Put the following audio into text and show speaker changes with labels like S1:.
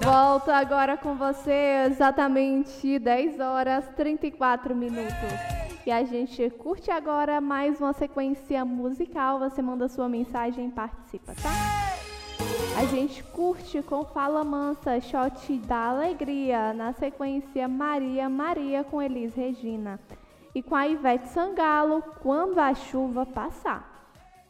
S1: Volto agora com você, exatamente 10 horas 34 minutos. E a gente curte agora mais uma sequência musical. Você manda sua mensagem e participa, tá? A gente curte com Fala Mansa, Shot da Alegria. Na sequência, Maria, Maria com Elis Regina. E com a Ivete Sangalo, Quando a Chuva Passar.